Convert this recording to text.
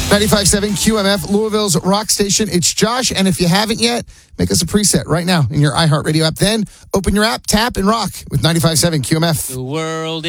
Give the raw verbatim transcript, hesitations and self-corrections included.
ninety-five point seven Q M F, Louisville's rock station. It's Josh, and if you haven't yet, make us a preset right now in your iHeartRadio app. Then open your app, tap, and rock with ninety-five point seven Q M F. The world